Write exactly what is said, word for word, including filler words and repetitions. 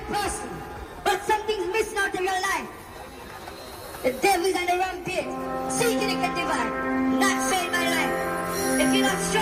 person, but something's missing out of your life. The devil's on the rampage, seeking to get divine.